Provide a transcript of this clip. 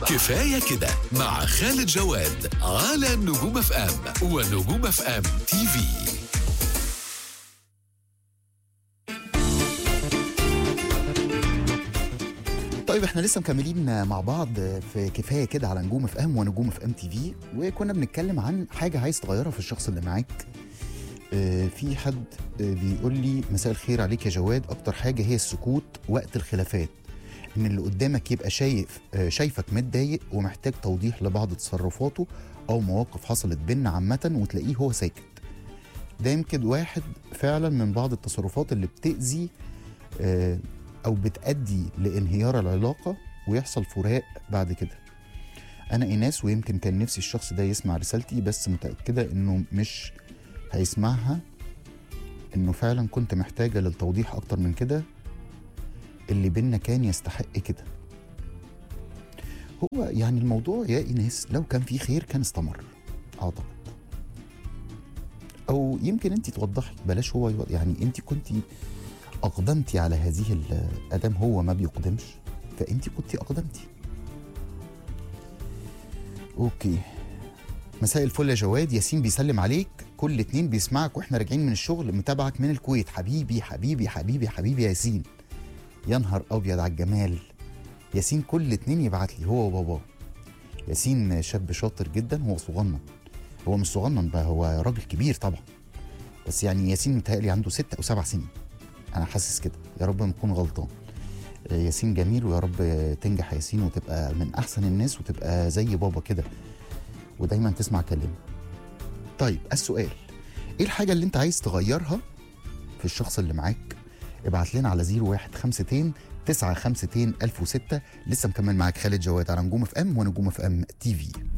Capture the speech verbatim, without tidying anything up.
كفاية كده مع خالد جواد على نجوم اف ام ونجوم اف ام تي في. طيب احنا لسه مكملين مع بعض في كفايه كده على نجوم اف ام ونجوم اف ام تي في، وكنا بنتكلم عن حاجه عايز تغيرها في الشخص اللي معاك. اه في حد اه بيقول لي مساء الخير عليك يا جواد، اكتر حاجه هي السكوت وقت الخلافات، ان اللي قدامك يبقى شايف اه شايفك متضايق ومحتاج توضيح لبعض تصرفاته او مواقف حصلت بينا عامه وتلاقيه هو ساكت. ده يمكن واحد فعلا من بعض التصرفات اللي بتأذي اه او بتأدي لانهيار العلاقة ويحصل فراق بعد كده. انا ايناس، ويمكن كان نفسي الشخص ده يسمع رسالتي، بس متأكدة انه مش هيسمعها، انه فعلا كنت محتاجة للتوضيح اكتر من كده. اللي بينا كان يستحق كده. هو يعني الموضوع يا ايناس لو كان فيه خير كان استمر اعتقد، او يمكن انت توضحي، بلاش هو يوضح. يعني انت كنتي أقدمتي على هذه الأدام، هو ما بيقدمش فأنت كنتي أقدمتي. أوكي، مساء الفل يا جواد، ياسين بيسلم عليك، كل اتنين بيسمعك واحنا راجعين من الشغل، متابعك من الكويت. حبيبي حبيبي حبيبي حبيبي يا ياسين، يا نهار أبيض على الجمال. ياسين كل اتنين يبعت لي، هو وباباه. ياسين شاب شاطر جدا، هو صغنن، هو مش صغنن بقى، هو راجل كبير طبعا، بس يعني ياسين متهيألي عنده ستة أو سبع سنين، انا حاسس كده، يا رب ما اكون غلطان. ياسين جميل، ويا رب تنجح ياسين وتبقى من احسن الناس وتبقى زي بابا كده ودايما تسمع كلامه. طيب السؤال، ايه الحاجه اللي انت عايز تغيرها في الشخص اللي معاك؟ ابعت لنا على صفر واحد خمسة تسعة خمسة ألف وستة. لسه مكمل معاك خالد جواد على نجوم اف ام ونجوم اف ام تي في.